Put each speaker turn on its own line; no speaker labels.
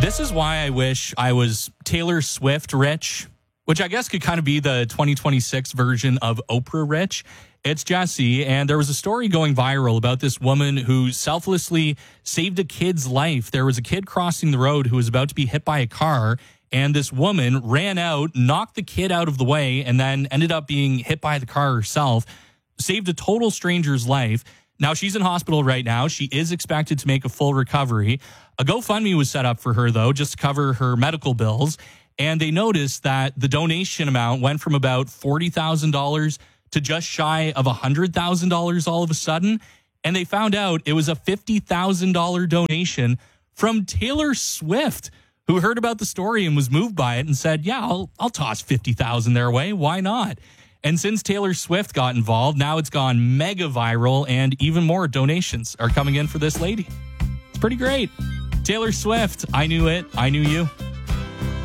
This is why I wish I was Taylor Swift rich, which I guess could kind of be the 2026 version of Oprah rich. It's Jesse, and there was a story going viral about this woman who selflessly saved a kid's life. There was a kid crossing the road who was about to be hit by a car, and this woman ran out, knocked the kid out of the way, and then ended up being hit by the car herself, saved a total stranger's life. Now, she's in hospital right now. She is expected to make a full recovery. A GoFundMe was set up for her, though, just to cover her medical bills. And they noticed that the donation amount went from about $40,000 to just shy of $100,000 all of a sudden. And they found out it was a $50,000 donation from Taylor Swift, who heard about the story and was moved by it and said, yeah, I'll toss $50,000 their way. Why not? And since Taylor Swift got involved, now it's gone mega viral, and even more donations are coming in for this lady. It's pretty great. Taylor Swift, I knew it. I knew you.